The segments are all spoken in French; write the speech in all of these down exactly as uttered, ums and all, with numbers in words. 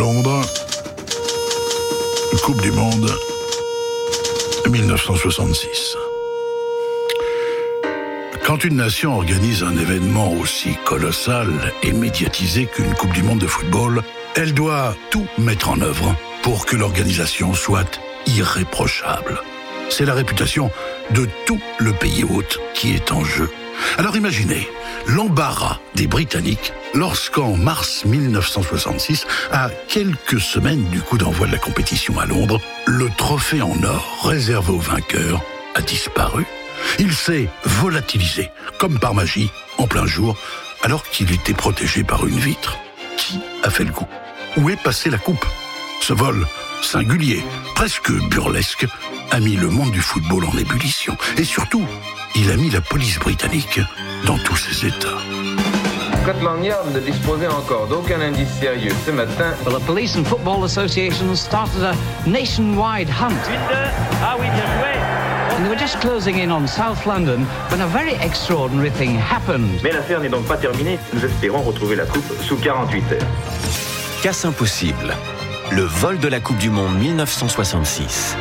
Londres, Coupe du Monde dix-neuf cent soixante-six. Quand une nation organise un événement aussi colossal et médiatisé qu'une Coupe du Monde de football, elle doit tout mettre en œuvre pour que l'organisation soit irréprochable. C'est la réputation de tout le pays hôte qui est en jeu. Alors imaginez l'embarras des Britanniques lorsqu'en mars dix-neuf cent soixante-six, à quelques semaines du coup d'envoi de la compétition à Londres, le trophée en or réservé aux vainqueurs a disparu. Il s'est volatilisé, comme par magie, en plein jour, alors qu'il était protégé par une vitre. Qui a fait le coup? Où est passée la coupe? Ce vol singulier, presque burlesque, a mis le monde du football en ébullition. Et surtout, il a mis la police britannique dans tous ses états. Scotland Yard ne disposait encore d'aucun indice sérieux ce matin. Well, the Police and Football Association started a nationwide hunt. Ah oui, bien joué. And they were just closing in on South London when a very extraordinary thing happened. Mais l'affaire n'est donc pas terminée. Nous espérons retrouver la coupe sous quarante-huit heures. Casse impossible. Le vol de la Coupe du Monde dix-neuf cent soixante-six.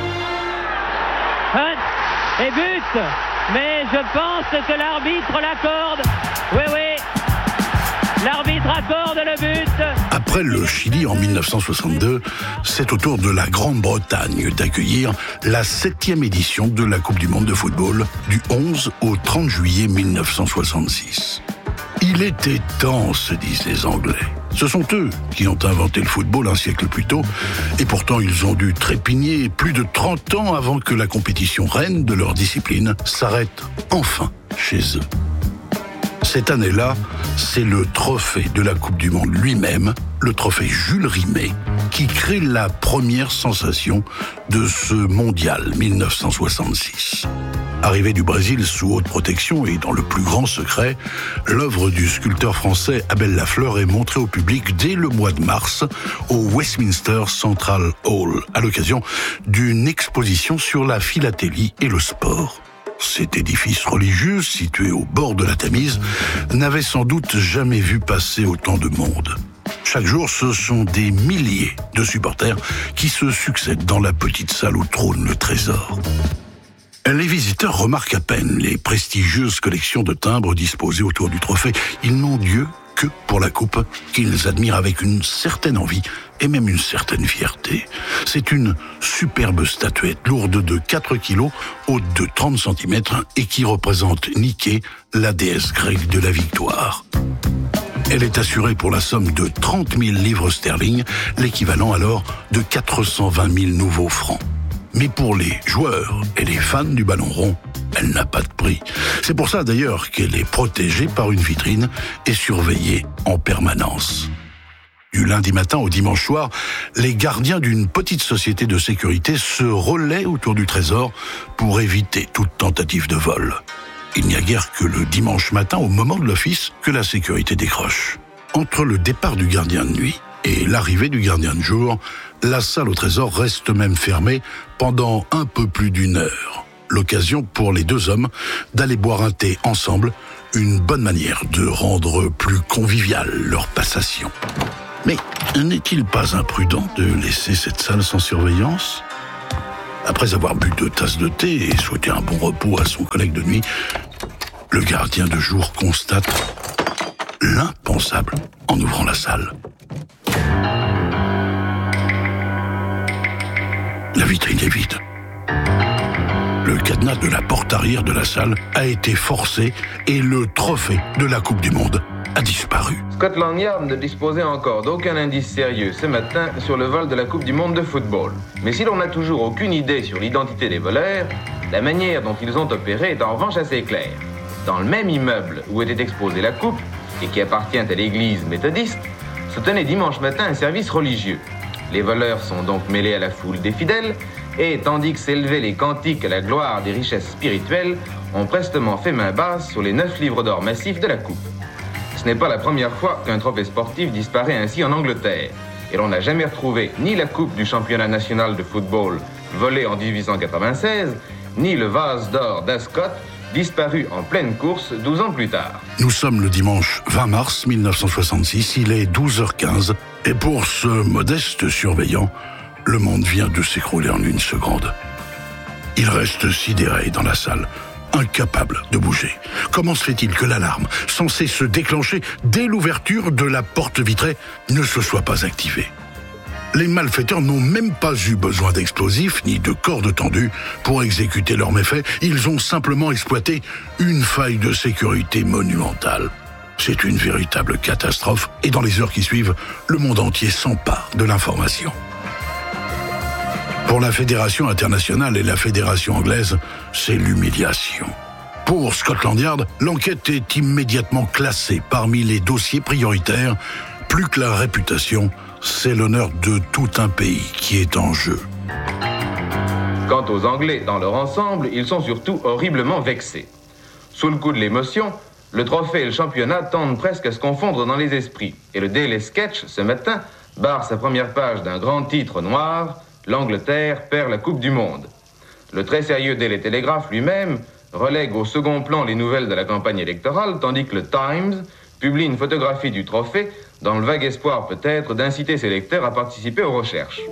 Hunt et but. Mais je pense que l'arbitre l'accorde. Oui, oui. L'arbitre accorde le but. Après le Chili en dix-neuf cent soixante-deux, c'est au tour de la Grande-Bretagne d'accueillir la septième édition de la Coupe du Monde de football du onze au trente juillet dix-neuf cent soixante-six. Il était temps, se disent les Anglais. Ce sont eux qui ont inventé le football un siècle plus tôt, et pourtant ils ont dû trépigner plus de trente ans avant que la compétition reine de leur discipline s'arrête enfin chez eux. Cette année-là, c'est le trophée de la Coupe du Monde lui-même, le trophée Jules Rimet, qui crée la première sensation de ce mondial dix-neuf cent soixante-six. Arrivé du Brésil sous haute protection et dans le plus grand secret, l'œuvre du sculpteur français Abel Lafleur est montrée au public dès le mois de mars au Westminster Central Hall, à l'occasion d'une exposition sur la philatélie et le sport. Cet édifice religieux, situé au bord de la Tamise, n'avait sans doute jamais vu passer autant de monde. Chaque jour, ce sont des milliers de supporters qui se succèdent dans la petite salle où trône le trésor. Les visiteurs remarquent à peine les prestigieuses collections de timbres disposées autour du trophée. Ils n'ont Dieu que pour la coupe, qu'ils admirent avec une certaine envie et même une certaine fierté. C'est une superbe statuette lourde de quatre kilos, haute de trente centimètres et qui représente Nike, la déesse grecque de la victoire. Elle est assurée pour la somme de trente mille livres sterling, l'équivalent alors de quatre cent vingt mille nouveaux francs. Mais pour les joueurs et les fans du ballon rond, elle n'a pas de prix. C'est pour ça d'ailleurs qu'elle est protégée par une vitrine et surveillée en permanence. Du lundi matin au dimanche soir, les gardiens d'une petite société de sécurité se relaient autour du trésor pour éviter toute tentative de vol. Il n'y a guère que le dimanche matin, au moment de l'office, que la sécurité décroche. Entre le départ du gardien de nuit et l'arrivée du gardien de jour, la salle au trésor reste même fermée pendant un peu plus d'une heure. L'occasion pour les deux hommes d'aller boire un thé ensemble, une bonne manière de rendre plus conviviale leur passation. Mais n'est-il pas imprudent de laisser cette salle sans surveillance ? Après avoir bu deux tasses de thé et souhaité un bon repos à son collègue de nuit, le gardien de jour constate l'impensable en ouvrant la salle. La vitrine est vide. Le cadenas de la porte arrière de la salle a été forcé et le trophée de la Coupe du Monde a disparu. Scotland Yard ne disposait encore d'aucun indice sérieux ce matin sur le vol de la Coupe du Monde de football. Mais si l'on n'a toujours aucune idée sur l'identité des voleurs, la manière dont ils ont opéré est en revanche assez claire. Dans le même immeuble où était exposée la coupe, et qui appartient à l'église méthodiste, se tenait dimanche matin un service religieux. Les voleurs sont donc mêlés à la foule des fidèles, et tandis que s'élevaient les cantiques à la gloire des richesses spirituelles, ont prestement fait main basse sur les neuf livres d'or massifs de la coupe. Ce n'est pas la première fois qu'un trophée sportif disparaît ainsi en Angleterre, et l'on n'a jamais retrouvé ni la coupe du championnat national de football volée en dix-huit cent quatre-vingt-seize, ni le vase d'or d'Ascot disparu en pleine course douze ans plus tard. Nous sommes le dimanche vingt mars mille neuf cent soixante-six, il est douze heures quinze, et pour ce modeste surveillant, le monde vient de s'écrouler en une seconde. Il reste sidéré dans la salle, incapable de bouger. Comment se fait-il que l'alarme, censée se déclencher dès l'ouverture de la porte vitrée, ne se soit pas activée ? Les malfaiteurs n'ont même pas eu besoin d'explosifs ni de cordes tendues pour exécuter leurs méfaits. Ils ont simplement exploité une faille de sécurité monumentale. C'est une véritable catastrophe et dans les heures qui suivent, le monde entier s'empare de l'information. Pour la Fédération internationale et la Fédération anglaise, c'est l'humiliation. Pour Scotland Yard, l'enquête est immédiatement classée parmi les dossiers prioritaires. Plus que la réputation, c'est l'honneur de tout un pays qui est en jeu. Quant aux Anglais, dans leur ensemble, ils sont surtout horriblement vexés. Sous le coup de l'émotion, le trophée et le championnat tendent presque à se confondre dans les esprits. Et le Daily Sketch, ce matin, barre sa première page d'un grand titre noir, « L'Angleterre perd la Coupe du Monde ». Le très sérieux Daily Telegraph lui-même relègue au second plan les nouvelles de la campagne électorale, tandis que le Times publie une photographie du trophée dans le vague espoir peut-être d'inciter ses lecteurs à participer aux recherches.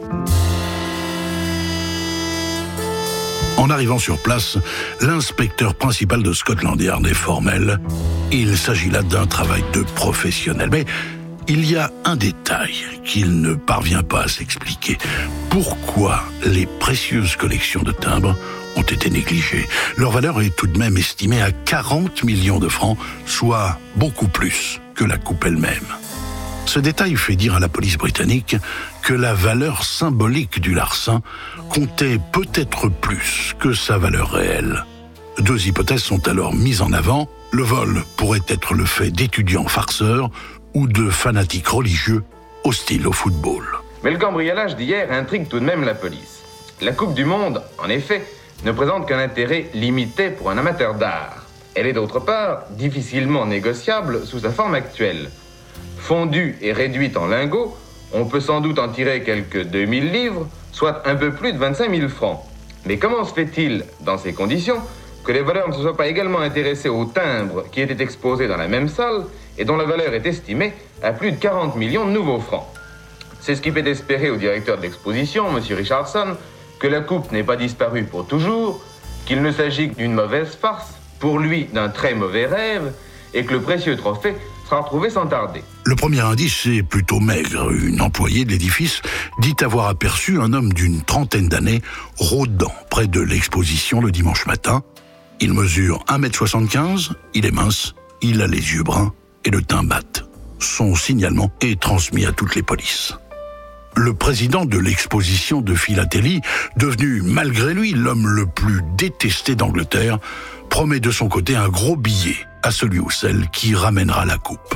En arrivant sur place, l'inspecteur principal de Scotland Yard est formel. Il s'agit là d'un travail de professionnel. Mais il y a un détail qu'il ne parvient pas à s'expliquer. Pourquoi les précieuses collections de timbres ont été négligées ? Leur valeur est tout de même estimée à quarante millions de francs, soit beaucoup plus que la coupe elle-même. Ce détail fait dire à la police britannique que la valeur symbolique du larcin comptait peut-être plus que sa valeur réelle. Deux hypothèses sont alors mises en avant. Le vol pourrait être le fait d'étudiants farceurs ou de fanatiques religieux hostiles au football. Mais le cambriolage d'hier intrigue tout de même la police. La Coupe du Monde, en effet, ne présente qu'un intérêt limité pour un amateur d'art. Elle est d'autre part difficilement négociable sous sa forme actuelle. Fondue et réduite en lingots, on peut sans doute en tirer quelques deux mille livres, soit un peu plus de vingt-cinq mille francs. Mais comment se fait-il, dans ces conditions, que les voleurs ne se soient pas également intéressés aux timbres qui étaient exposés dans la même salle et dont la valeur est estimée à plus de quarante millions de nouveaux francs? C'est ce qui fait espérer au directeur de l'exposition, M. Richardson, que la coupe n'est pas disparue pour toujours, qu'il ne s'agit que d'une mauvaise farce, pour lui d'un très mauvais rêve, et que le précieux trophée sera retrouvé sans tarder. Le premier indice est plutôt maigre. Une employée de l'édifice dit avoir aperçu un homme d'une trentaine d'années rôdant près de l'exposition le dimanche matin. Il mesure un mètre soixante-quinze, il est mince, il a les yeux bruns et le teint mat. Son signalement est transmis à toutes les polices. Le président de l'exposition de philatélie, devenu malgré lui l'homme le plus détesté d'Angleterre, promet de son côté un gros billet à celui ou celle qui ramènera la coupe.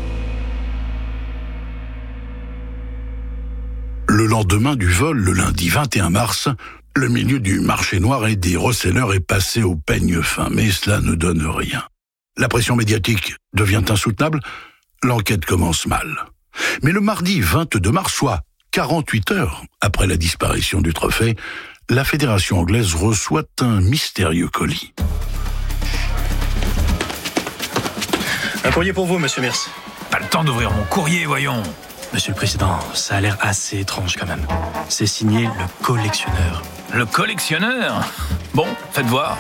Le lendemain du vol, le lundi vingt et un mars, le milieu du marché noir et des receleurs est passé au peigne fin, mais cela ne donne rien. La pression médiatique devient insoutenable, l'enquête commence mal. Mais le mardi vingt-deux mars, soit quarante-huit heures après la disparition du trophée, la Fédération anglaise reçoit un mystérieux colis. Un courrier pour vous, monsieur Mears. Pas le temps d'ouvrir mon courrier, voyons. Monsieur le Président, ça a l'air assez étrange quand même. C'est signé le collectionneur. Le collectionneur ? Bon, faites voir.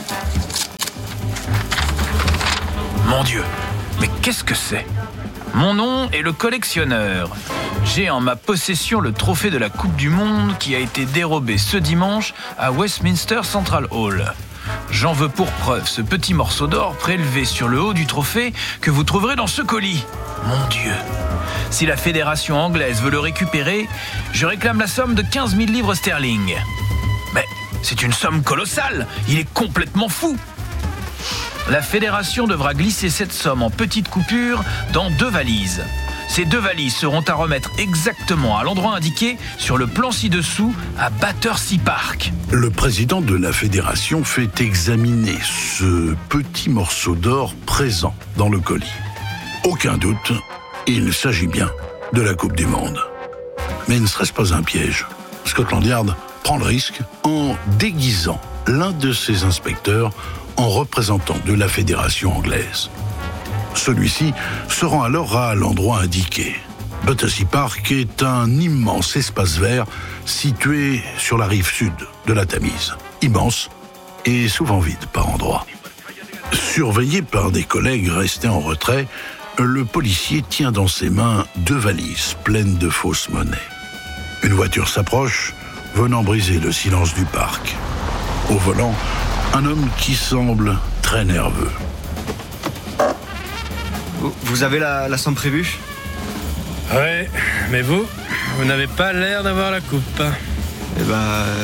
Mon Dieu, mais qu'est-ce que c'est ? Mon nom est le collectionneur. J'ai en ma possession le trophée de la Coupe du Monde qui a été dérobé ce dimanche à Westminster Central Hall. J'en veux pour preuve ce petit morceau d'or prélevé sur le haut du trophée que vous trouverez dans ce colis. Mon Dieu! Si la fédération anglaise veut le récupérer, je réclame la somme de quinze mille livres sterling. Mais c'est une somme colossale! Il est complètement fou! La fédération devra glisser cette somme en petites coupures dans deux valises. Ces deux valises seront à remettre exactement à l'endroit indiqué sur le plan ci-dessous à Battersea Park. Le président de la fédération fait examiner ce petit morceau d'or présent dans le colis. Aucun doute, il s'agit bien de la Coupe du Monde. Mais ne serait-ce pas un piège? Scotland Yard prend le risque en déguisant l'un de ses inspecteurs en représentant de la fédération anglaise. Celui-ci se rend alors à l'endroit indiqué. Battersea Park est un immense espace vert situé sur la rive sud de la Tamise. Immense et souvent vide par endroits. Surveillé par des collègues restés en retrait, le policier tient dans ses mains deux valises pleines de fausses monnaies. Une voiture s'approche, venant briser le silence du parc. Au volant, un homme qui semble très nerveux. Vous avez la, la somme prévue ? Ouais, mais vous, vous n'avez pas l'air d'avoir la coupe. Eh ben... Euh...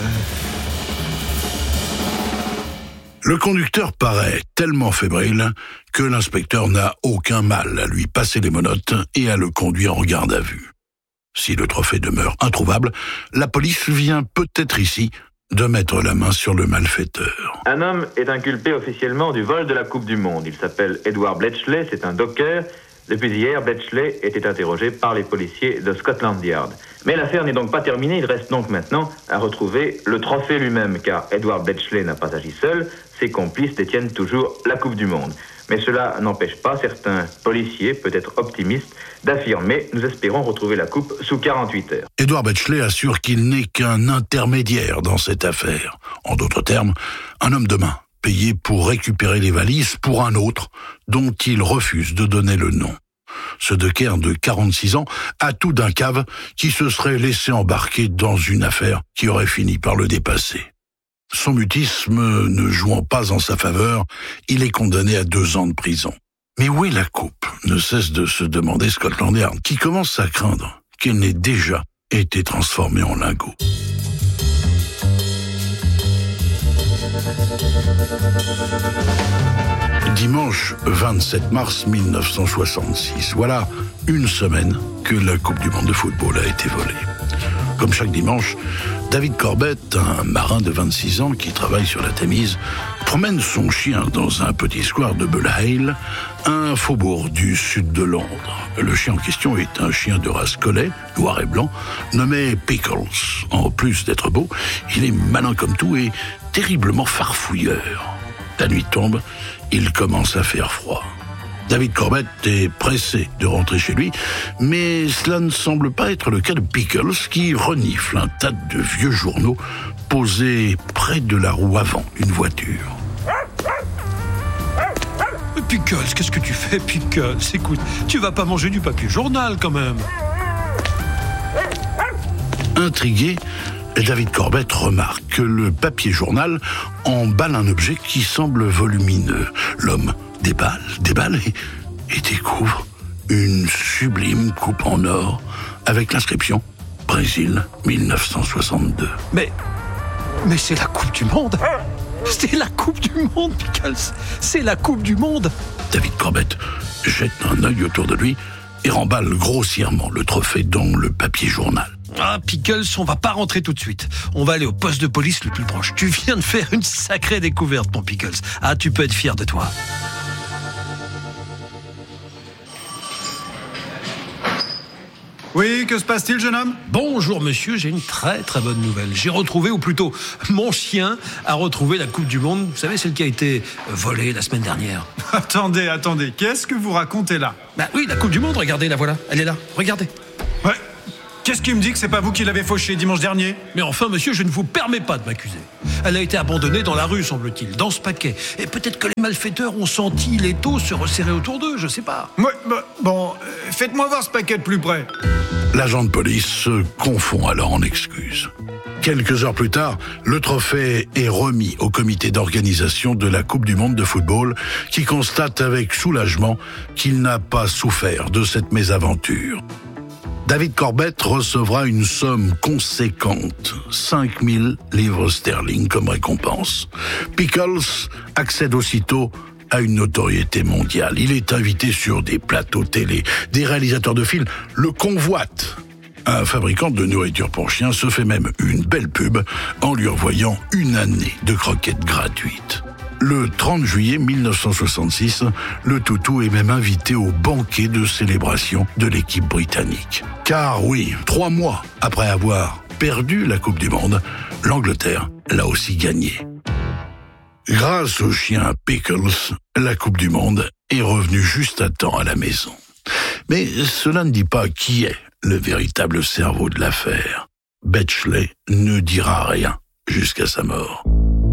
Le conducteur paraît tellement fébrile que l'inspecteur n'a aucun mal à lui passer les menottes et à le conduire en garde à vue. Si le trophée demeure introuvable, la police vient peut-être ici de mettre la main sur le malfaiteur. Un homme est inculpé officiellement du vol de la Coupe du Monde. Il s'appelle Edward Bletchley, c'est un docker. Depuis hier, Bletchley était interrogé par les policiers de Scotland Yard. Mais l'affaire n'est donc pas terminée, il reste donc maintenant à retrouver le trophée lui-même, car Edward Bletchley n'a pas agi seul, ses complices détiennent toujours la Coupe du Monde. Mais cela n'empêche pas certains policiers, peut-être optimistes, d'affirmer « Nous espérons retrouver la coupe sous quarante-huit heures ». Edward Bletchley assure qu'il n'est qu'un intermédiaire dans cette affaire. En d'autres termes, un homme de main, payé pour récupérer les valises pour un autre, dont il refuse de donner le nom. Ce docker de quarante-six ans a tout d'un cave qui se serait laissé embarquer dans une affaire qui aurait fini par le dépasser. Son mutisme ne jouant pas en sa faveur, il est condamné à deux ans de prison. Mais où est la coupe ? Ne cesse de se demander Scotland Yard, qui commence à craindre qu'elle n'ait déjà été transformée en lingot. Dimanche vingt-sept mars mille neuf cent soixante-six, voilà une semaine que la Coupe du Monde de football a été volée. Comme chaque dimanche, David Corbett, un marin de vingt-six ans qui travaille sur la Tamise, promène son chien dans un petit square de Bulhale, un faubourg du sud de Londres. Le chien en question est un chien de race collet, noir et blanc, nommé Pickles. En plus d'être beau, il est malin comme tout et terriblement farfouilleur. La nuit tombe, il commence à faire froid. David Corbett est pressé de rentrer chez lui, mais cela ne semble pas être le cas de Pickles, qui renifle un tas de vieux journaux posés près de la roue avant d'une voiture. Pickles, qu'est-ce que tu fais, Pickles ? Écoute, tu vas pas manger du papier journal, quand même. Intrigué, David Corbett remarque que le papier journal emballe un objet qui semble volumineux. L'homme déballe, déballe et, et découvre une sublime coupe en or avec l'inscription « Brésil mille neuf cent soixante-deux ». Mais, mais c'est la Coupe du Monde. C'est la Coupe du Monde, Pickles. C'est la Coupe du Monde. David Corbett jette un œil autour de lui et remballe grossièrement le trophée dans le papier journal. Ah, Pickles, on va pas rentrer tout de suite. On va aller au poste de police le plus proche. Tu viens de faire une sacrée découverte, mon Pickles. Ah, tu peux être fier de toi. Oui, que se passe-t-il, jeune homme ? Bonjour, monsieur, j'ai une très très bonne nouvelle. J'ai retrouvé, ou plutôt, mon chien a retrouvé la Coupe du Monde. Vous savez, celle qui a été volée la semaine dernière. Attendez, attendez, qu'est-ce que vous racontez là ? Bah oui, la Coupe du Monde, regardez, la voilà. Elle est là, regardez. Ouais. Qu'est-ce qui me dit que c'est pas vous qui l'avez fauchée dimanche dernier ? Mais enfin, monsieur, je ne vous permets pas de m'accuser. Elle a été abandonnée dans la rue, semble-t-il, dans ce paquet. Et peut-être que les malfaiteurs ont senti l'étau se resserrer autour d'eux, je sais pas. Ouais, bah, bon, euh, faites-moi voir ce paquet de plus près. L'agent de police se confond alors en excuses. Quelques heures plus tard, le trophée est remis au comité d'organisation de la Coupe du Monde de football, qui constate avec soulagement qu'il n'a pas souffert de cette mésaventure. David Corbett recevra une somme conséquente, cinq mille livres sterling comme récompense. Pickles accède aussitôt à une notoriété mondiale. Il est invité sur des plateaux télé. Des réalisateurs de films le convoitent. Un fabricant de nourriture pour chiens se fait même une belle pub en lui envoyant une année de croquettes gratuites. Le trente juillet mille neuf cent soixante-six, le toutou est même invité au banquet de célébration de l'équipe britannique. Car oui, trois mois après avoir perdu la Coupe du Monde, l'Angleterre l'a aussi gagnée. Grâce au chien Pickles, la Coupe du Monde est revenue juste à temps à la maison. Mais cela ne dit pas qui est le véritable cerveau de l'affaire. Bletchley ne dira rien jusqu'à sa mort.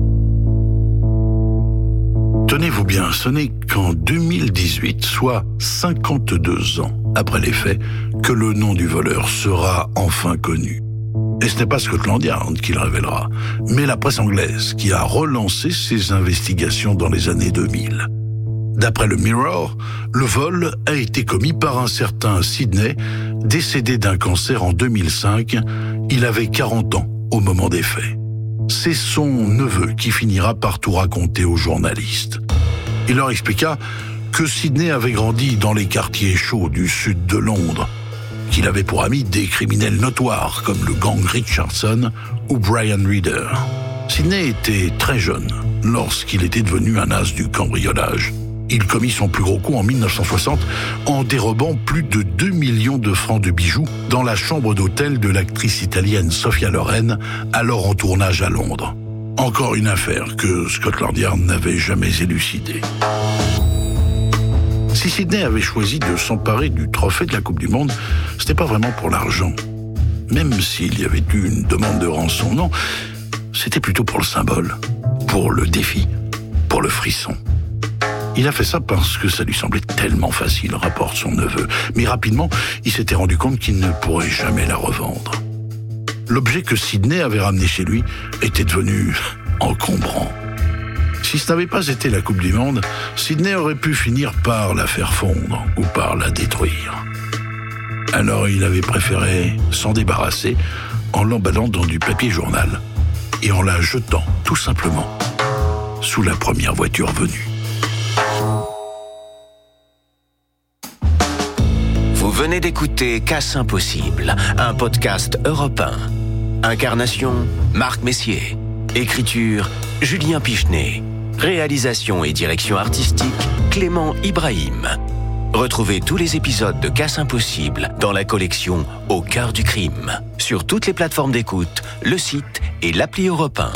Tenez-vous bien, ce n'est qu'en deux mille dix-huit, soit cinquante-deux ans après les faits, que le nom du voleur sera enfin connu. Et ce n'est pas Scotland Yard qui le révélera, mais la presse anglaise qui a relancé ses investigations dans les années deux mille. D'après le Mirror, le vol a été commis par un certain Sydney, décédé d'un cancer en deux mille cinq. Il avait quarante ans au moment des faits. C'est son neveu qui finira par tout raconter aux journalistes. Il leur expliqua que Sydney avait grandi dans les quartiers chauds du sud de Londres, qu'il avait pour amis des criminels notoires comme le gang Richardson ou Brian Reader. Sydney était très jeune lorsqu'il était devenu un as du cambriolage. Il commit son plus gros coup en dix-neuf cent soixante en dérobant plus de deux millions de francs de bijoux dans la chambre d'hôtel de l'actrice italienne Sophia Loren, alors en tournage à Londres. Encore une affaire que Scotland Yard n'avait jamais élucidée. Si Sydney avait choisi de s'emparer du trophée de la Coupe du Monde, ce n'était pas vraiment pour l'argent. Même s'il y avait eu une demande de rançon, non, c'était plutôt pour le symbole, pour le défi, pour le frisson. Il a fait ça parce que ça lui semblait tellement facile, rapporte son neveu. Mais rapidement, il s'était rendu compte qu'il ne pourrait jamais la revendre. L'objet que Sydney avait ramené chez lui était devenu encombrant. Si ce n'avait pas été la Coupe du Monde, Sydney aurait pu finir par la faire fondre ou par la détruire. Alors il avait préféré s'en débarrasser en l'emballant dans du papier journal et en la jetant tout simplement sous la première voiture venue. Vous venez d'écouter Casse Impossible, un podcast Europe un. Incarnation, Marc Messier. Écriture, Julien Pichenet. Réalisation et direction artistique, Clément Ibrahim. Retrouvez tous les épisodes de Casse Impossible dans la collection Au cœur du crime, sur toutes les plateformes d'écoute, le site et l'appli Europe un.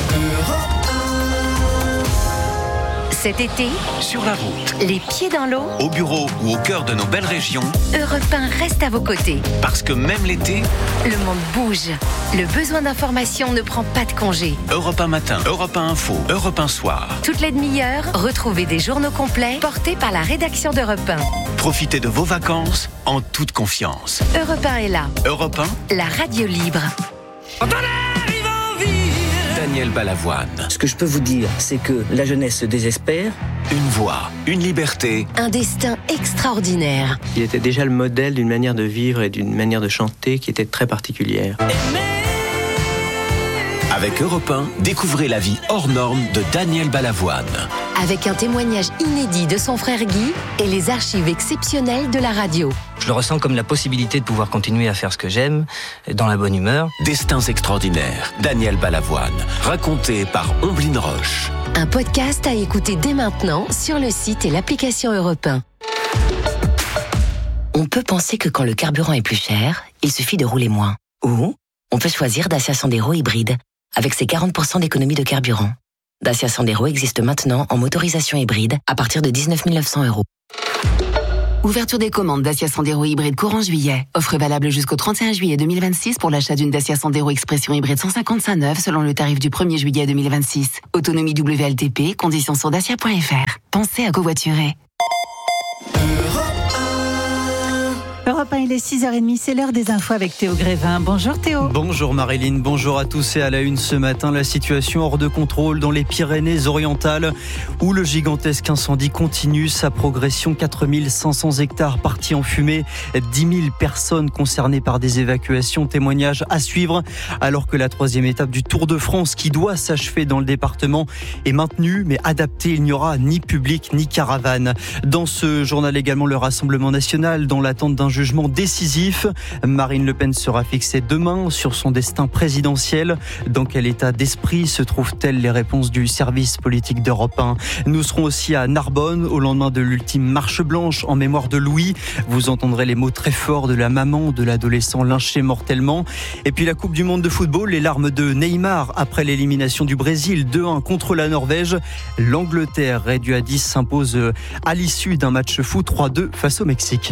Cet été, sur la route, les pieds dans l'eau, au bureau ou au cœur de nos belles régions, Europe un reste à vos côtés. Parce que même l'été, le monde bouge. Le besoin d'information ne prend pas de congé. Europe un matin, Europe un info, Europe un soir. Toutes les demi-heures, retrouvez des journaux complets portés par la rédaction d'Europe un. Profitez de vos vacances en toute confiance. Europe un est là. Europe un, la radio libre. Daniel Balavoine. Ce que je peux vous dire, c'est que la jeunesse se désespère. Une voix, une liberté. Un destin extraordinaire. Il était déjà le modèle d'une manière de vivre et d'une manière de chanter qui était très particulière. Avec Europe un, découvrez la vie hors norme de Daniel Balavoine. Avec un témoignage inédit de son frère Guy et les archives exceptionnelles de la radio. Je le ressens comme la possibilité de pouvoir continuer à faire ce que j'aime, dans la bonne humeur. Destins extraordinaires, Daniel Balavoine, raconté par Omblin Roche. Un podcast à écouter dès maintenant sur le site et l'application Europe un. On peut penser que quand le carburant est plus cher, il suffit de rouler moins. Ou on peut choisir Dacia Sandero hybride, avec ses quarante pour cent d'économie de carburant. Dacia Sandero existe maintenant en motorisation hybride à partir de dix-neuf mille neuf cents euros. Ouverture des commandes Dacia Sandero hybride courant juillet. Offre valable jusqu'au trente et un juillet deux mille vingt-six pour l'achat d'une Dacia Sandero Expression hybride cent cinquante-cinq neuve selon le tarif du premier juillet deux mille vingt-six. Autonomie W L T P, conditions sur dacia point f r. Pensez à covoiturer. Europe un, il est six heures trente, c'est l'heure des infos avec Théo Grévin. Bonjour Théo. Bonjour Marilyn, bonjour à tous. Et à la une ce matin, la situation hors de contrôle dans les Pyrénées-Orientales où le gigantesque incendie continue sa progression. quatre mille cinq cents hectares partis en fumée, dix mille personnes concernées par des évacuations. Témoignages à suivre alors que la troisième étape du Tour de France qui doit s'achever dans le département est maintenue mais adaptée. Il n'y aura ni public ni caravane. Dans ce journal également, le Rassemblement national dans l'attente d'un jugement décisif. Marine Le Pen sera fixée demain sur son destin présidentiel. Dans quel état d'esprit se trouvent-elles? Les réponses du service politique d'Europe un. Nous serons aussi à Narbonne au lendemain de l'ultime marche blanche en mémoire de Louis. Vous entendrez les mots très forts de la maman de l'adolescent lynché mortellement. Et puis la Coupe du Monde de football, les larmes de Neymar après l'élimination du Brésil deux un contre la Norvège. L'Angleterre, réduite à dix, s'impose à l'issue d'un match fou trois deux face au Mexique.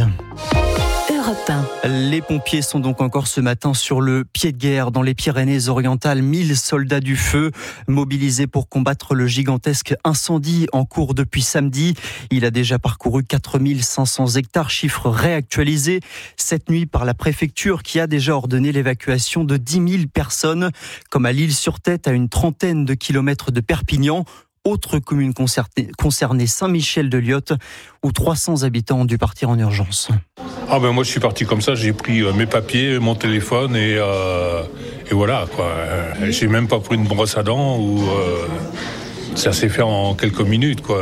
Les pompiers sont donc encore ce matin sur le pied de guerre dans les Pyrénées-Orientales. mille soldats du feu mobilisés pour combattre le gigantesque incendie en cours depuis samedi. Il a déjà parcouru quatre mille cinq cents hectares, chiffre réactualisé cette nuit par la préfecture qui a déjà ordonné l'évacuation de dix mille personnes, comme à l'Île-sur-Tête, à une trentaine de kilomètres de Perpignan. Autre commune concernée, concernée Saint-Michel-de-Liotte, où trois cents habitants ont dû partir en urgence. Ah ben moi je suis parti comme ça, j'ai pris euh, mes papiers, mon téléphone et, euh, et voilà quoi. Euh, j'ai même pas pris une brosse à dents ou euh, ça s'est fait en quelques minutes quoi.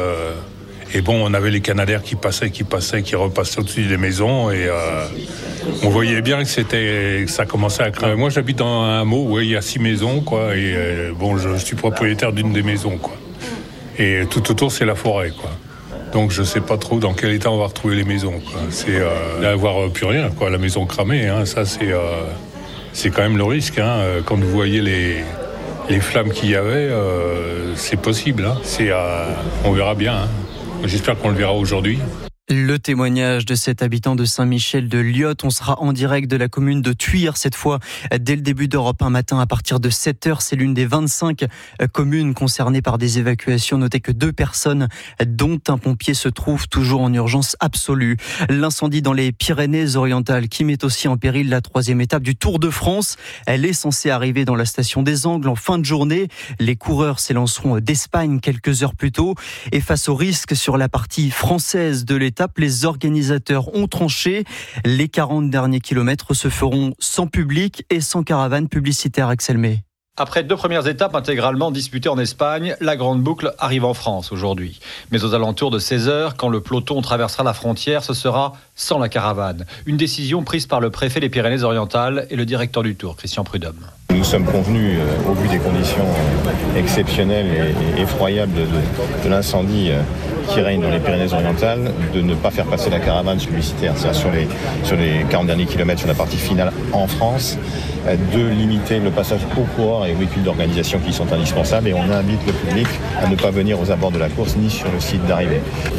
Et bon, on avait les canadaires qui passaient, qui passaient, qui repassaient au-dessus des maisons et euh, on voyait bien que c'était, que ça commençait à craindre. Moi j'habite dans un hameau où il y a six maisons quoi et euh, bon je, je suis propriétaire d'une des maisons quoi. Et tout autour c'est la forêt quoi. Donc je sais pas trop dans quel état on va retrouver les maisons quoi. C'est euh, d'avoir plus rien quoi, la maison cramée hein, ça c'est euh, c'est quand même le risque hein. Quand vous voyez les les flammes qu'il y avait euh, c'est possible hein. C'est euh, on verra bien hein. J'espère qu'on le verra aujourd'hui. Le témoignage de cet habitant de Saint-Michel-de-Liotte. On sera en direct de la commune de Thuir, cette fois dès le début d'Europe un matin à partir de sept heures. C'est l'une des vingt-cinq communes concernées par des évacuations. Notez que deux personnes, dont un pompier, se trouvent toujours en urgence absolue. L'incendie dans les Pyrénées-Orientales qui met aussi en péril la troisième étape du Tour de France. Elle est censée arriver dans la station des Angles en fin de journée. Les coureurs s'élanceront d'Espagne quelques heures plus tôt. Et face au risque sur la partie française de l'étape, les organisateurs ont tranché. Les quarante derniers kilomètres se feront sans public et sans caravane publicitaire. Axel May. Après deux premières étapes intégralement disputées en Espagne, la grande boucle arrive en France aujourd'hui. Mais aux alentours de seize heures, quand le peloton traversera la frontière, ce sera sans la caravane. Une décision prise par le préfet des Pyrénées-Orientales et le directeur du Tour, Christian Prudhomme. Nous sommes convenus, euh, au vu des conditions exceptionnelles et, et effroyables de, de, de l'incendie euh, qui règne dans les Pyrénées-Orientales, de ne pas faire passer la caravane publicitaire, c'est-à-dire sur les, sur les quarante derniers kilomètres sur la partie finale en France, euh, de limiter le passage aux coureurs et aux véhicules d'organisation qui sont indispensables, et on invite le public à ne pas venir aux abords de la course ni sur le site d'arrivée.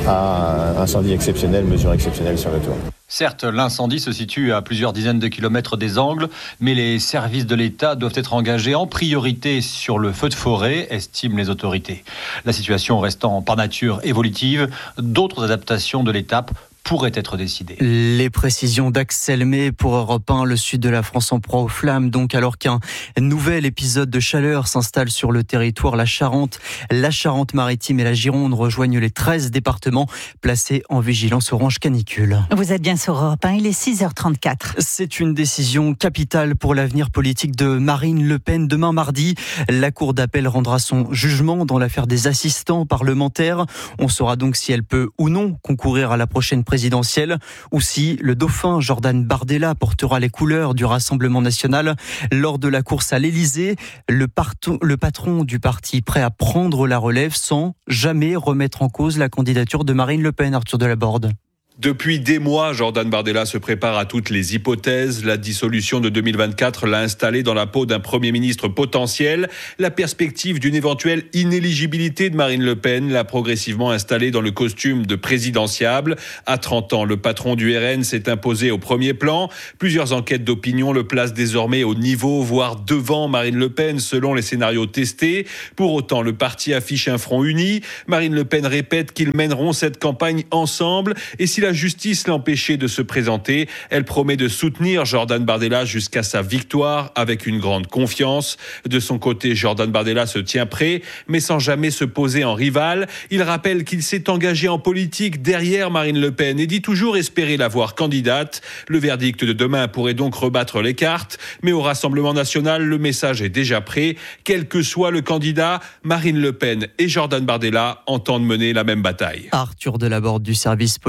À incendie exceptionnel, mesure exceptionnelle sur le Tour. Certes, l'incendie se situe à plusieurs dizaines de kilomètres des Angles, mais les services de l'État doivent être engagés en priorité sur le feu de forêt, estiment les autorités. La situation restant par nature évolutive, d'autres adaptations de l'étape pourraient être décidées. Les précisions d'Axel May pour Europe un, le sud de la France en proie aux flammes. Donc, alors qu'un nouvel épisode de chaleur s'installe sur le territoire, la Charente, la Charente-Maritime et la Gironde rejoignent les treize départements placés en vigilance orange canicule. Vous êtes bien sur Europe un, il est six heures trente-quatre. C'est une décision capitale pour l'avenir politique de Marine Le Pen. Demain mardi, la Cour d'appel rendra son jugement dans l'affaire des assistants parlementaires. On saura donc si elle peut ou non concourir à la prochaine présidentielle. présidentielle, ou si le dauphin Jordan Bardella portera les couleurs du Rassemblement national lors de la course à l'Élysée. Le, parto- le patron du parti prêt à prendre la relève sans jamais remettre en cause la candidature de Marine Le Pen. Arthur Delaborde. Depuis des mois, Jordan Bardella se prépare à toutes les hypothèses. La dissolution de deux mille vingt-quatre l'a installé dans la peau d'un Premier ministre potentiel. La perspective d'une éventuelle inéligibilité de Marine Le Pen l'a progressivement installé dans le costume de présidentiable. À trente ans, le patron du R N s'est imposé au premier plan. Plusieurs enquêtes d'opinion le placent désormais au niveau, voire devant Marine Le Pen, selon les scénarios testés. Pour autant, le parti affiche un front uni. Marine Le Pen répète qu'ils mèneront cette campagne ensemble. Et si la justice l'empêchait de se présenter, elle promet de soutenir Jordan Bardella jusqu'à sa victoire avec une grande confiance. De son côté, Jordan Bardella se tient prêt, mais sans jamais se poser en rival. Il rappelle qu'il s'est engagé en politique derrière Marine Le Pen et dit toujours espérer la voir candidate. Le verdict de demain pourrait donc rebattre les cartes, mais au Rassemblement national, le message est déjà prêt. Quel que soit le candidat, Marine Le Pen et Jordan Bardella entendent mener la même bataille. Arthur Delaborde du service politique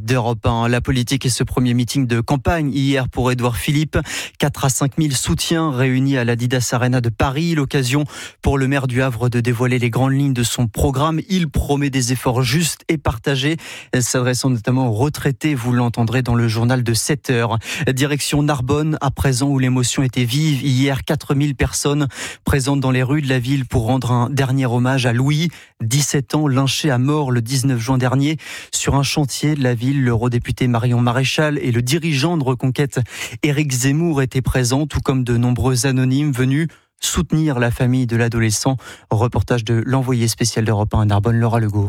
d'Europe un. La politique et ce premier meeting de campagne hier pour Édouard Philippe. quatre à cinq mille soutiens réunis à l'Adidas Arena de Paris. L'occasion pour le maire du Havre de dévoiler les grandes lignes de son programme. Il promet des efforts justes et partagés, s'adressant notamment aux retraités. Vous l'entendrez dans le journal de sept heures. Direction Narbonne, à présent où l'émotion était vive. Hier, quatre mille personnes présentes dans les rues de la ville pour rendre un dernier hommage à Louis, dix-sept ans, lynché à mort le dix-neuf juin dernier sur un chantier de la ville. L'eurodéputé Marion Maréchal et le dirigeant de Reconquête Éric Zemmour étaient présents, tout comme de nombreux anonymes venus soutenir la famille de l'adolescent. Reportage de l'envoyé spécial d'Europe un à Narbonne, Laura Legault.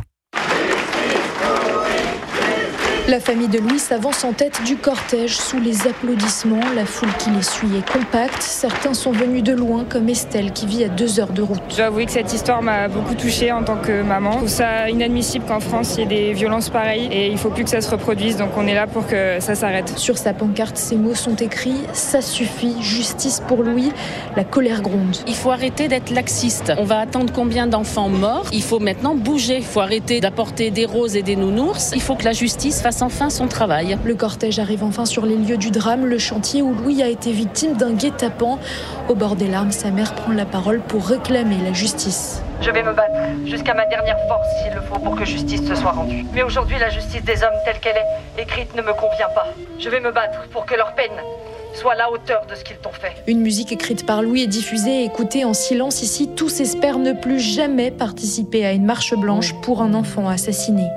La famille de Louis s'avance en tête du cortège sous les applaudissements. La foule qui les suit est compacte. Certains sont venus de loin, comme Estelle qui vit à deux heures de route. Je dois avouer que cette histoire m'a beaucoup touchée en tant que maman. Je trouve ça inadmissible qu'en France il y ait des violences pareilles et il ne faut plus que ça se reproduise. Donc on est là pour que ça s'arrête. Sur sa pancarte, ces mots sont écrits « Ça suffit, justice pour Louis ». La colère gronde. Il faut arrêter d'être laxiste. On va attendre combien d'enfants morts ? Il faut maintenant bouger. Il faut arrêter d'apporter des roses et des nounours. Il faut que la justice fasse enfin son travail. Le cortège arrive enfin sur les lieux du drame, le chantier où Louis a été victime d'un guet-apens. Au bord des larmes, sa mère prend la parole pour réclamer la justice. Je vais me battre jusqu'à ma dernière force s'il le faut pour que justice se soit rendue. Mais aujourd'hui, la justice des hommes telle qu'elle est écrite ne me convient pas. Je vais me battre pour que leur peine soit à la hauteur de ce qu'ils t'ont fait. Une musique écrite par Louis est diffusée et écoutée en silence ici. Tous espèrent ne plus jamais participer à une marche blanche pour un enfant assassiné.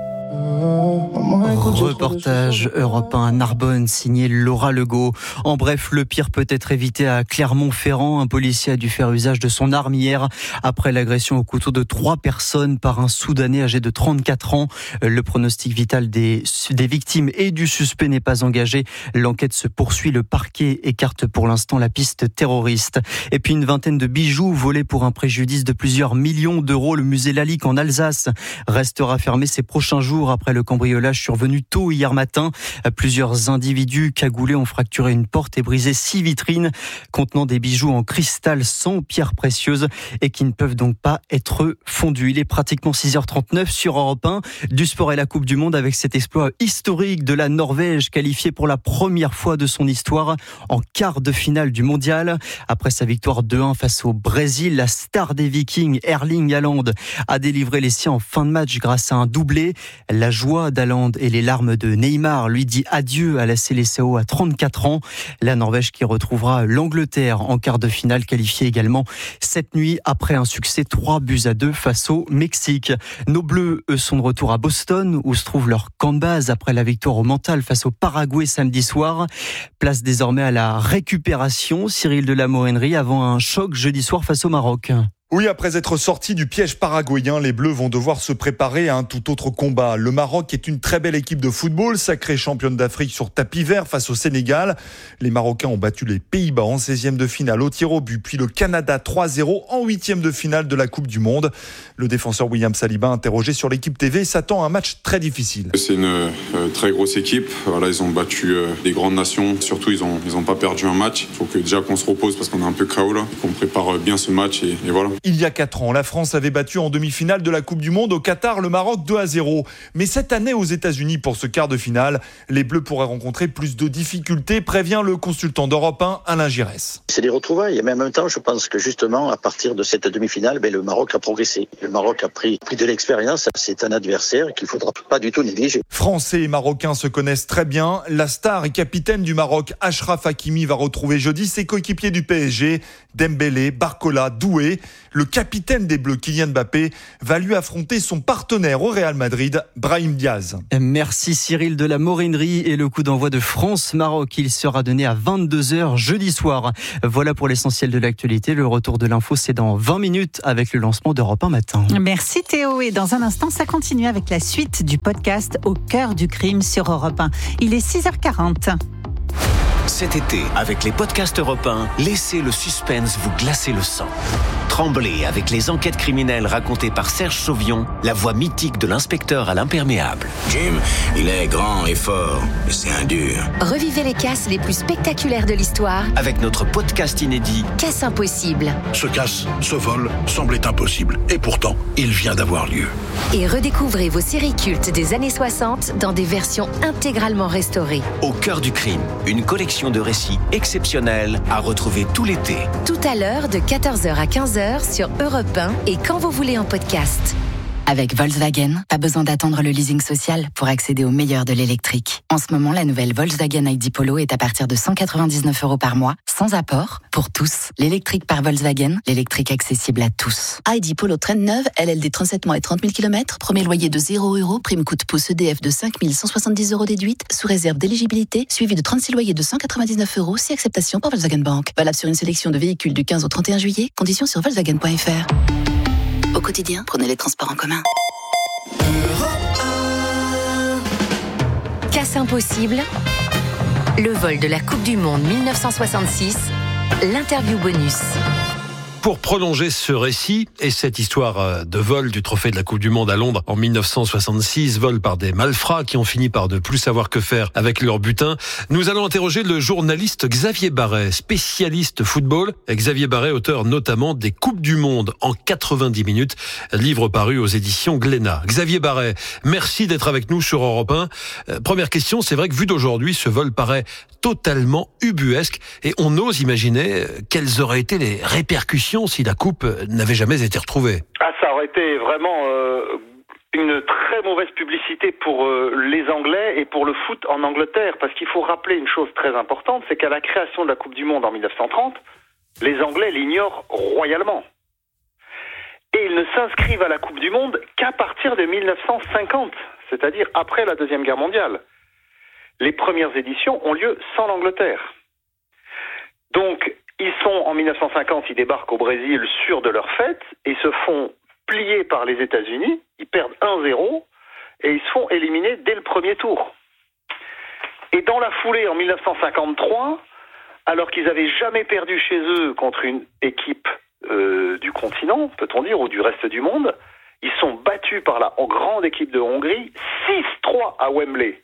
Reportage Europe un à Narbonne, signé Laura Legault. En bref, le pire peut être évité à Clermont-Ferrand. Un policier a dû faire usage de son arme hier après l'agression au couteau de trois personnes par un Soudanais âgé de trente-quatre ans. Le pronostic vital des, des victimes et du suspect n'est pas engagé. L'enquête se poursuit. Le parquet écarte pour l'instant la piste terroriste. Et puis une vingtaine de bijoux volés pour un préjudice de plusieurs millions d'euros. Le musée Lalique en Alsace restera fermé ces prochains jours après le cambriolage survenu tôt hier matin. Plusieurs individus cagoulés ont fracturé une porte et brisé six vitrines contenant des bijoux en cristal sans pierres précieuses et qui ne peuvent donc pas être fondus. Il est pratiquement six heures trente-neuf sur Europe un. Du sport et la Coupe du Monde avec cet exploit historique de la Norvège qualifiée pour la première fois de son histoire en quart de finale du mondial. Après sa victoire deux un face au Brésil, la star des Vikings, Erling Haaland, a délivré les siens en fin de match grâce à un doublé. La joie d'Haaland et les larmes de Neymar lui dit adieu à la Seleção à trente-quatre ans. La Norvège qui retrouvera l'Angleterre en quart de finale, qualifiée également cette nuit après un succès trois buts à deux face au Mexique. Nos Bleus, eux, sont de retour à Boston où se trouve leur camp de base après la victoire au mental face au Paraguay samedi soir. Place désormais à la récupération. Cyril de la Morinerie avant un choc jeudi soir face au Maroc. Oui, après être sortis du piège paraguayen, les Bleus vont devoir se préparer à un tout autre combat. Le Maroc est une très belle équipe de football, sacrée championne d'Afrique sur tapis vert face au Sénégal. Les Marocains ont battu les Pays-Bas en seizième de finale au tir au but, puis le Canada trois zéro en huitième de finale de la Coupe du Monde. Le défenseur William Saliba, interrogé sur l'équipe T V, s'attend à un match très difficile. C'est une euh, très grosse équipe. Voilà, ils ont battu euh, des grandes nations. Surtout, ils n'ont ils ont pas perdu un match. Il faut que déjà qu'on se repose parce qu'on est un peu K O là, qu'on prépare bien ce match et, et voilà. Il y a quatre ans, la France avait battu en demi-finale de la Coupe du Monde au Qatar le Maroc deux à zéro. Mais cette année aux États-Unis pour ce quart de finale, les Bleus pourraient rencontrer plus de difficultés, prévient le consultant d'Europe un, Alain Giresse. C'est des retrouvailles, mais en même temps, je pense que justement, à partir de cette demi-finale, ben, le Maroc a progressé. Le Maroc a pris, pris de l'expérience. C'est un adversaire qu'il ne faudra pas du tout négliger. Français et Marocains se connaissent très bien. La star et capitaine du Maroc, Achraf Hakimi, va retrouver jeudi ses coéquipiers du P S G, Dembélé, Barcola, Doué. Le capitaine des Bleus, Kylian Mbappé, va lui affronter son partenaire au Real Madrid, Brahim Diaz. Merci Cyril de la Morinerie. Et le coup d'envoi de France-Maroc, il sera donné à vingt-deux heures jeudi soir. Voilà pour l'essentiel de l'actualité. Le retour de l'info, c'est dans vingt minutes avec le lancement d'Europe un matin. Merci Théo. Et dans un instant, ça continue avec la suite du podcast Au cœur du crime sur Europe un. Il est six heures quarante. Cet été, avec les podcasts Europe un, laissez le suspense vous glacer le sang. Tremblez avec les enquêtes criminelles racontées par Serge Sauvion, la voix mythique de l'inspecteur à l'imperméable. Jim, il est grand et fort, mais c'est un dur. Revivez les casses les plus spectaculaires de l'histoire avec notre podcast inédit Casse impossible. Ce casse, ce vol, semblait impossible. Et pourtant, il vient d'avoir lieu. Et redécouvrez vos séries cultes des années soixante dans des versions intégralement restaurées. Au cœur du crime, une collection de récits exceptionnels à retrouver tout l'été. Tout à l'heure de quatorze heures à quinze heures sur Europe un et quand vous voulez en podcast. Avec Volkswagen, pas besoin d'attendre le leasing social pour accéder au meilleur de l'électrique. En ce moment, la nouvelle Volkswagen I D Polo est à partir de cent quatre-vingt-dix-neuf euros par mois, sans apport, pour tous. L'électrique par Volkswagen, l'électrique accessible à tous. I D Polo Trend neuve, L L D trente-sept mois et trente mille kilomètres, premier loyer de zéro euros, prime coût de pouce E D F de cinq mille cent soixante-dix euros déduite, sous réserve d'éligibilité, suivi de trente-six loyers de cent quatre-vingt-dix-neuf euros, si acceptation par Volkswagen Bank. Valable sur une sélection de véhicules du quinze au trente et un juillet, conditions sur volkswagen point f r. Au quotidien, prenez les transports en commun. Casse impossible, le vol de la Coupe du Monde mille neuf cent soixante-six, l'interview bonus. Pour prolonger ce récit et cette histoire de vol du trophée de la Coupe du Monde à Londres en mille neuf cent soixante-six, vol par des malfrats qui ont fini par ne plus savoir que faire avec leur butin, nous allons interroger le journaliste Xavier Barret, spécialiste football. Xavier Barret, auteur notamment des Coupes du Monde en quatre-vingt-dix minutes, livre paru aux éditions Glénat. Xavier Barret, merci d'être avec nous sur Europe un. Euh, première question, c'est vrai que vu d'aujourd'hui, ce vol paraît totalement ubuesque et on ose imaginer quelles auraient été les répercussions si la coupe n'avait jamais été retrouvée. Ah, ça aurait été vraiment euh, une très mauvaise publicité pour euh, les Anglais et pour le foot en Angleterre, parce qu'il faut rappeler une chose très importante, c'est qu'à la création de la Coupe du Monde en mille neuf cent trente, les Anglais l'ignorent royalement. Et ils ne s'inscrivent à la Coupe du Monde qu'à partir de mille neuf cent cinquante, c'est-à-dire après la Deuxième Guerre mondiale. Les premières éditions ont lieu sans l'Angleterre. Donc, ils sont, en mille neuf cent cinquante, ils débarquent au Brésil sûrs de leur fête et se font plier par les États-Unis. Ils perdent un zéro et ils se font éliminer dès le premier tour. Et dans la foulée, en mille neuf cent cinquante-trois, alors qu'ils n'avaient jamais perdu chez eux contre une équipe euh, du continent, peut-on dire, ou du reste du monde, ils sont battus par la grande équipe de Hongrie, six trois à Wembley.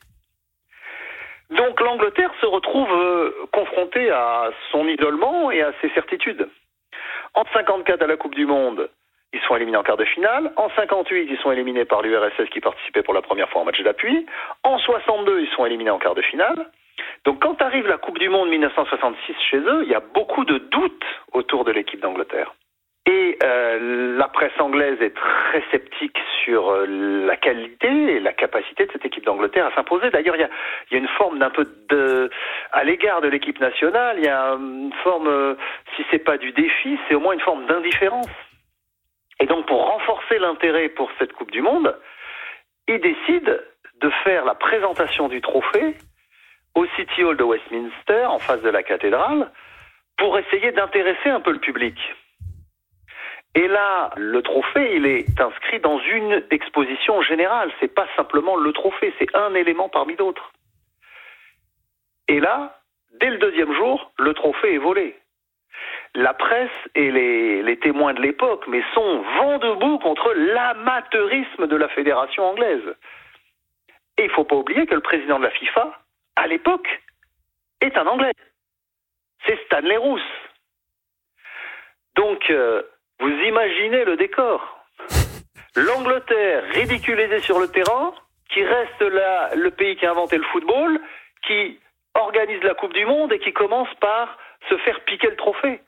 Donc l'Angleterre se retrouve euh, confrontée à son isolement et à ses certitudes. En cinquante-quatre, à la Coupe du Monde, ils sont éliminés en quart de finale. En cinquante-huit, ils sont éliminés par l'U R S S qui participait pour la première fois en match d'appui. En soixante-deux, ils sont éliminés en quart de finale. Donc quand arrive la Coupe du Monde mille neuf cent soixante-six chez eux, il y a beaucoup de doutes autour de l'équipe d'Angleterre. Et euh, la presse anglaise est très sceptique sur euh, la qualité et la capacité de cette équipe d'Angleterre à s'imposer. D'ailleurs, il y a, il y a une forme d'un peu de... À l'égard de l'équipe nationale, il y a une forme, euh, si c'est pas du défi, c'est au moins une forme d'indifférence. Et donc, pour renforcer l'intérêt pour cette Coupe du Monde, ils décident de faire la présentation du trophée au City Hall de Westminster, en face de la cathédrale, pour essayer d'intéresser un peu le public. Et là, le trophée, il est inscrit dans une exposition générale. C'est pas simplement le trophée, c'est un élément parmi d'autres. Et là, dès le deuxième jour, le trophée est volé. La presse et les, les témoins de l'époque, mais sont vent debout contre l'amateurisme de la fédération anglaise. Et il ne faut pas oublier que le président de la FIFA, à l'époque, est un Anglais. C'est Stanley Rouse. Donc... Euh, vous imaginez le décor. L'Angleterre ridiculisée sur le terrain, qui reste là le pays qui a inventé le football, qui organise la Coupe du Monde et qui commence par se faire piquer le trophée.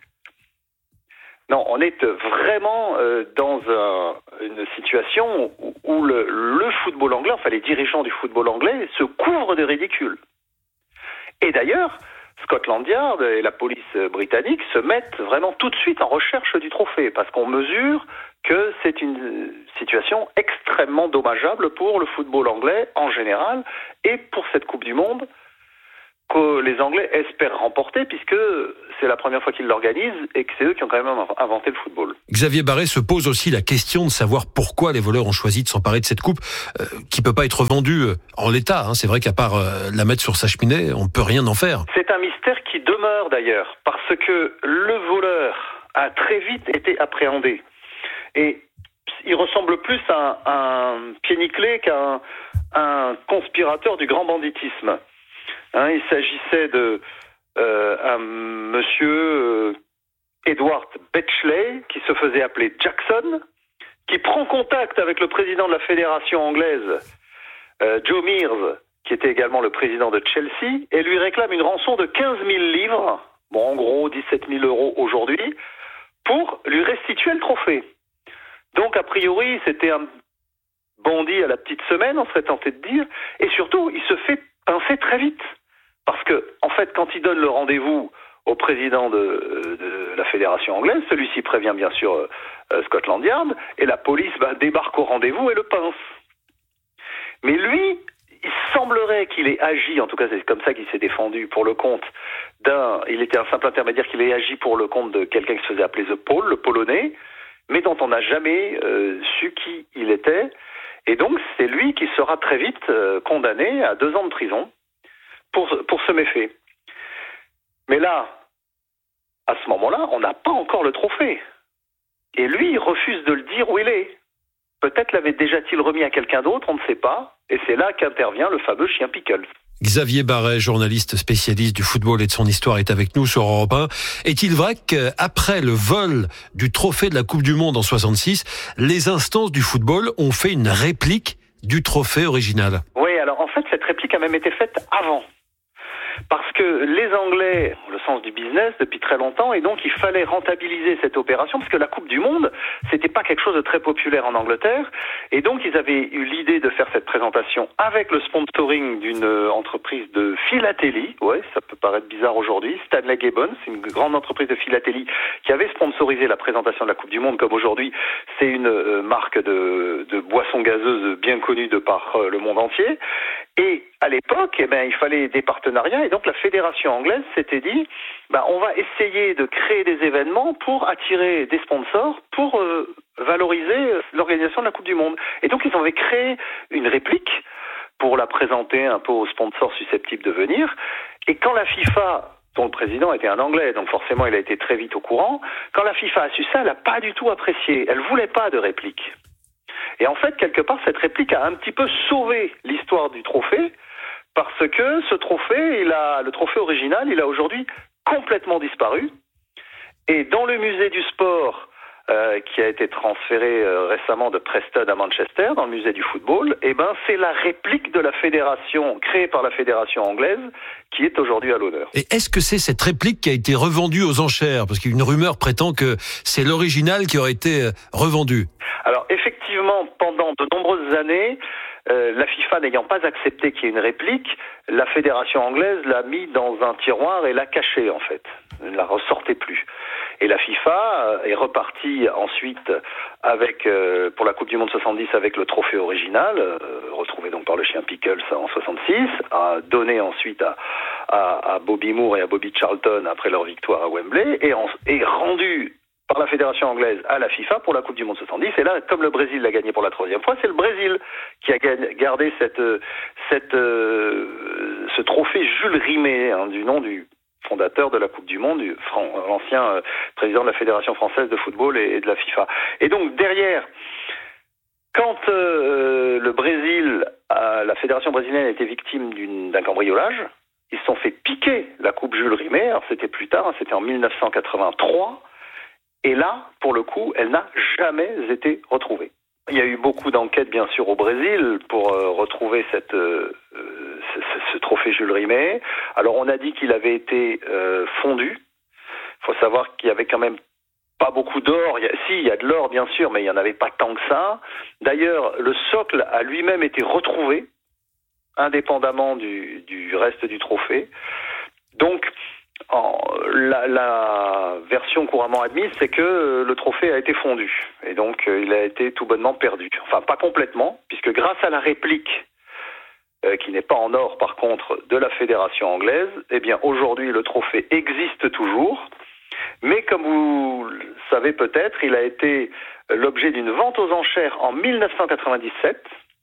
Non, on est vraiment euh, dans un, une situation où, où le, le football anglais, enfin les dirigeants du football anglais, se couvrent de ridicule. Et d'ailleurs... Scotland Yard et la police britannique se mettent vraiment tout de suite en recherche du trophée parce qu'on mesure que c'est une situation extrêmement dommageable pour le football anglais en général et pour cette Coupe du Monde que les Anglais espèrent remporter puisque c'est la première fois qu'ils l'organisent et que c'est eux qui ont quand même inventé le football. Xavier Barret se pose aussi la question de savoir pourquoi les voleurs ont choisi de s'emparer de cette coupe euh, qui peut pas être vendue en l'état. Hein. C'est vrai qu'à part euh, la mettre sur sa cheminée, on peut rien en faire. C'est un mystère qui demeure d'ailleurs parce que le voleur a très vite été appréhendé. Et il ressemble plus à un, un pied nickelé qu'à un, un conspirateur du grand banditisme. Hein, il s'agissait de euh, un monsieur euh, Edward Betchley, qui se faisait appeler Jackson, qui prend contact avec le président de la fédération anglaise, euh, Joe Mears, qui était également le président de Chelsea, et lui réclame une rançon de quinze mille livres, bon en gros dix-sept mille euros aujourd'hui, pour lui restituer le trophée. Donc a priori c'était un bandit à la petite semaine, on serait tenté de dire, et surtout il se fait pincer très vite. Parce que, en fait, quand il donne le rendez-vous au président de, de la fédération anglaise, celui-ci prévient bien sûr euh, Scotland Yard, et la police bah, débarque au rendez-vous et le pince. Mais lui, il semblerait qu'il ait agi, en tout cas c'est comme ça qu'il s'est défendu, pour le compte d'un, il était un simple intermédiaire, qu'il ait agi pour le compte de quelqu'un qui se faisait appeler The Paul, le Polonais, mais dont on n'a jamais euh, su qui il était. Et donc c'est lui qui sera très vite euh, condamné à deux ans de prison pour, pour ce méfait. Mais là, à ce moment-là, on n'a pas encore le trophée. Et lui, il refuse de le dire où il est. Peut-être l'avait déjà-t-il remis à quelqu'un d'autre, on ne sait pas. Et c'est là qu'intervient le fameux chien Pickles. Xavier Barret, journaliste spécialiste du football et de son histoire, est avec nous sur Europe un. Est-il vrai qu'après le vol du trophée de la Coupe du Monde en soixante-six, les instances du football ont fait une réplique du trophée original? Oui, alors en fait, cette réplique a même été faite avant. Parce que les Anglais ont le sens du business depuis très longtemps, et donc il fallait rentabiliser cette opération, parce que la Coupe du Monde, c'était pas quelque chose de très populaire en Angleterre, et donc ils avaient eu l'idée de faire cette présentation avec le sponsoring d'une entreprise de philatélie. Ouais, ça peut paraître bizarre aujourd'hui. Stanley Gibbons, c'est une grande entreprise de philatélie qui avait sponsorisé la présentation de la Coupe du Monde, comme aujourd'hui c'est une euh, marque de, de boissons gazeuses bien connue de par euh, le monde entier. Et à l'époque, eh ben, il fallait des partenariats, et donc la fédération anglaise s'était dit, ben, on va essayer de créer des événements pour attirer des sponsors, pour euh, valoriser l'organisation de la Coupe du Monde. Et donc ils avaient créé une réplique pour la présenter un peu aux sponsors susceptibles de venir. Et quand la FIFA, dont le président était un Anglais, donc forcément il a été très vite au courant, quand la FIFA a su ça, elle n'a pas du tout apprécié. Elle voulait pas de réplique. Et en fait, quelque part, cette réplique a un petit peu sauvé l'histoire du trophée, parce que ce trophée, il a, le trophée original, il a aujourd'hui complètement disparu. Et dans le musée du sport, euh, qui a été transféré euh, récemment de Preston à Manchester, dans le musée du football, eh ben, c'est la réplique de la fédération, créée par la fédération anglaise, qui est aujourd'hui à l'honneur. Et est-ce que c'est cette réplique qui a été revendue aux enchères? Parce qu'une rumeur prétend que c'est l'original qui aurait été revendu. Alors, effectivement, pendant de nombreuses années, euh, la FIFA n'ayant pas accepté qu'il y ait une réplique, la fédération anglaise l'a mis dans un tiroir et l'a caché, en fait. Elle ne la ressortait plus. Et la FIFA est repartie ensuite avec, euh, pour la Coupe du Monde soixante-dix, avec le trophée original, euh, retrouvé donc par le chien Pickles en soixante-six, a donné ensuite à, à, à Bobby Moore et à Bobby Charlton après leur victoire à Wembley, et, en, et rendu par la fédération anglaise à la FIFA pour la Coupe du Monde soixante-dix. Et là, comme le Brésil l'a gagné pour la troisième fois, c'est le Brésil qui a gardé cette, cette, euh, ce trophée Jules Rimet, hein, du nom du fondateur de la Coupe du Monde, du, l'ancien euh, président de la Fédération française de football et, et de la FIFA. Et donc derrière, quand euh, le Brésil, euh, la Fédération brésilienne a été victime d'une, d'un cambriolage, ils se sont fait piquer la Coupe Jules Rimet. Alors c'était plus tard, hein, c'était en mille neuf cent quatre-vingt-trois. Et là, pour le coup, elle n'a jamais été retrouvée. Il y a eu beaucoup d'enquêtes, bien sûr, au Brésil pour euh, retrouver cette, euh, ce, ce trophée Jules Rimet. Alors, on a dit qu'il avait été euh, fondu. Il faut savoir qu'il y avait quand même pas beaucoup d'or. Il y a, si, il y a de l'or, bien sûr, mais il n'y en avait pas tant que ça. D'ailleurs, le socle a lui-même été retrouvé, indépendamment du, du reste du trophée. Donc, En, la, la version couramment admise, c'est que le trophée a été fondu. Et donc, il a été tout bonnement perdu. Enfin, pas complètement, puisque grâce à la réplique, euh, qui n'est pas en or par contre, de la fédération anglaise, eh bien, aujourd'hui, le trophée existe toujours. Mais comme vous le savez peut-être, il a été l'objet d'une vente aux enchères en mille neuf cent quatre-vingt-dix-sept.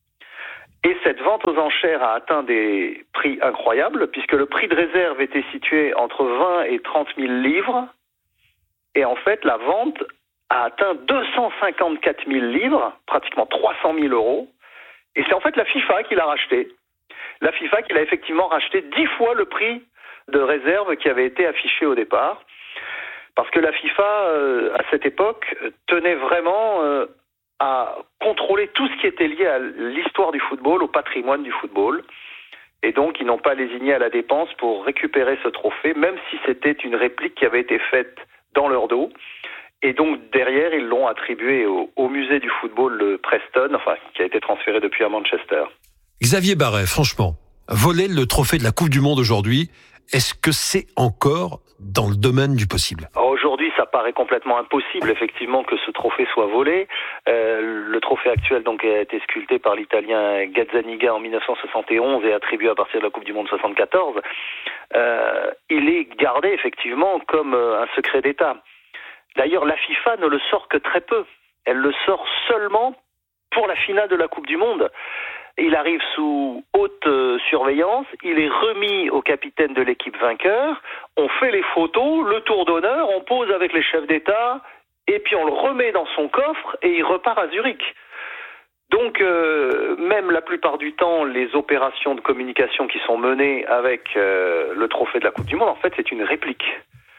Et cette vente aux enchères a atteint des prix incroyables, puisque le prix de réserve était situé entre vingt et trente mille livres, Et en fait, la vente a atteint deux cent cinquante-quatre mille livres, pratiquement trois cent mille euros. Et c'est en fait la FIFA qui l'a racheté. La FIFA qui l'a effectivement racheté dix fois le prix de réserve qui avait été affiché au départ. Parce que la FIFA, euh, à cette époque, tenait vraiment euh, à contrôler tout ce qui était lié à l'histoire du football, au patrimoine du football. Et donc, ils n'ont pas lésiné à la dépense pour récupérer ce trophée, même si c'était une réplique qui avait été faite dans leur dos. Et donc, derrière, ils l'ont attribué au, au musée du football de Preston, enfin, qui a été transféré depuis à Manchester. Xavier Barret, franchement, voler le trophée de la Coupe du Monde aujourd'hui, est-ce que c'est encore dans le domaine du possible ? Aujourd'hui, ça paraît complètement impossible, effectivement, que ce trophée soit volé. Euh, le trophée actuel donc a été sculpté par l'Italien Gazzaniga en dix-neuf cent soixante et onze et attribué à partir de la Coupe du Monde soixante-quatorze. Euh, il est gardé, effectivement, comme un secret d'État. D'ailleurs, la FIFA ne le sort que très peu. Elle le sort seulement pour la finale de la Coupe du Monde. Il arrive sous haute euh, surveillance, il est remis au capitaine de l'équipe vainqueur, on fait les photos, le tour d'honneur, on pose avec les chefs d'État, et puis on le remet dans son coffre et il repart à Zurich. Donc, euh, même la plupart du temps, les opérations de communication qui sont menées avec euh, le trophée de la Coupe du Monde, en fait, c'est une réplique.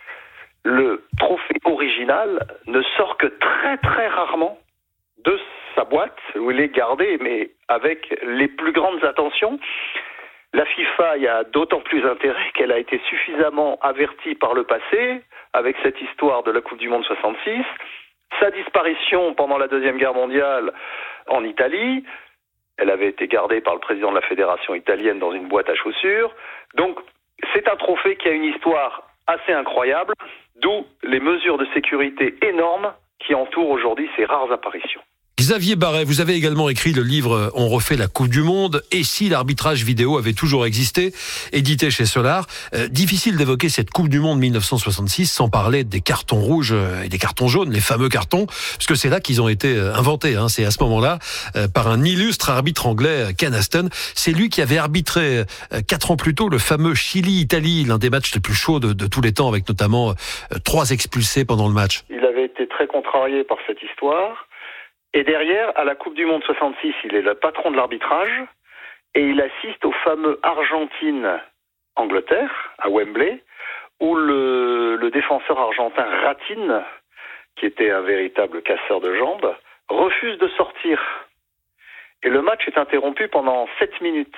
Le trophée original ne sort que très très rarement de sa boîte, où il est gardé, mais avec les plus grandes attentions. La FIFA y a d'autant plus intérêt qu'elle a été suffisamment avertie par le passé, avec cette histoire de la Coupe du Monde soixante-six, sa disparition pendant la Deuxième Guerre mondiale en Italie, elle avait été gardée par le président de la fédération italienne dans une boîte à chaussures. Donc, c'est un trophée qui a une histoire assez incroyable, d'où les mesures de sécurité énormes qui entourent aujourd'hui ces rares apparitions. Xavier Barret, vous avez également écrit le livre « On refait la Coupe du Monde » et si l'arbitrage vidéo avait toujours existé, édité chez Solar. Euh, difficile d'évoquer cette Coupe du Monde dix-neuf cent soixante-six sans parler des cartons rouges et des cartons jaunes, les fameux cartons, parce que c'est là qu'ils ont été inventés. Hein. C'est à ce moment-là, euh, par un illustre arbitre anglais, Ken Aston. C'est lui qui avait arbitré euh, quatre ans plus tôt le fameux Chili-Italie, l'un des matchs les plus chauds de, de tous les temps, avec notamment euh, trois expulsés pendant le match. Il avait été très contrarié par cette histoire. Et derrière, à la Coupe du Monde soixante-six, il est le patron de l'arbitrage et il assiste au fameux Argentine-Angleterre, à Wembley, où le, le défenseur argentin Ratin, qui était un véritable casseur de jambes, refuse de sortir. Et le match est interrompu pendant sept minutes.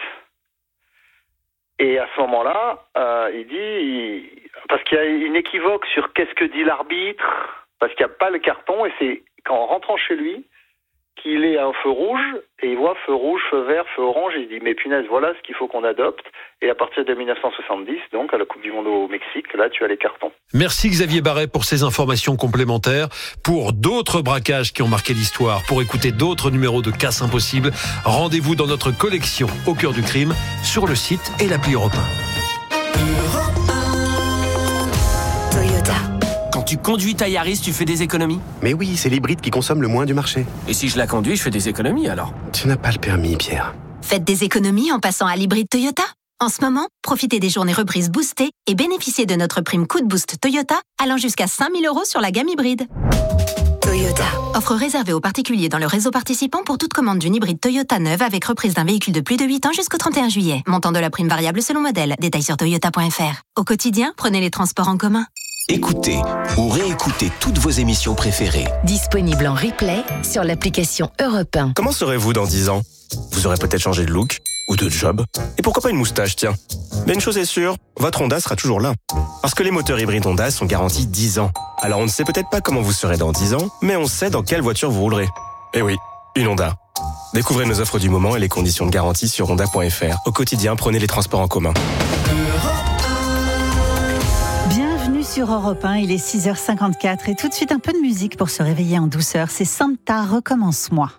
Et à ce moment-là, euh, il dit, il, parce qu'il y a une équivoque sur qu'est-ce que dit l'arbitre, parce qu'il n'y a pas le carton, et c'est qu'en rentrant chez lui, qu'il est à un feu rouge, et il voit feu rouge, feu vert, feu orange, et il dit, mais punaise, voilà ce qu'il faut qu'on adopte. Et à partir de dix-neuf cent soixante-dix, donc à la Coupe du Monde au Mexique, là, tu as les cartons. Merci Xavier Barret pour ces informations complémentaires. Pour d'autres braquages qui ont marqué l'histoire, pour écouter d'autres numéros de Casse Impossible, rendez-vous dans notre collection Au cœur du crime, sur le site et l'appli Europe un. Quand tu conduis ta Yaris, tu fais des économies ? Mais oui, c'est l'hybride qui consomme le moins du marché. Et si je la conduis, je fais des économies alors ? Tu n'as pas le permis, Pierre. Faites des économies en passant à l'hybride Toyota. En ce moment, profitez des journées reprises boostées et bénéficiez de notre prime coup de boost Toyota allant jusqu'à cinq mille euros sur la gamme hybride. Toyota. Offre réservée aux particuliers dans le réseau participant pour toute commande d'une hybride Toyota neuve avec reprise d'un véhicule de plus de huit ans jusqu'au trente et un juillet. Montant de la prime variable selon modèle. Détails sur toyota point f r. Au quotidien, prenez les transports en commun. Écoutez ou réécoutez toutes vos émissions préférées. Disponible en replay sur l'application Europe un. Comment serez-vous dans dix ans ? Vous aurez peut-être changé de look ou de job. Et pourquoi pas une moustache, tiens ? Mais une chose est sûre, votre Honda sera toujours là. Parce que les moteurs hybrides Honda sont garantis dix ans. Alors on ne sait peut-être pas comment vous serez dans dix ans, mais on sait dans quelle voiture vous roulerez. Eh oui, une Honda. Découvrez nos offres du moment et les conditions de garantie sur honda point f r. Au quotidien, prenez les transports en commun. Sur Europe un, il est six heures cinquante-quatre et tout de suite un peu de musique pour se réveiller en douceur. C'est Santa, recommence-moi.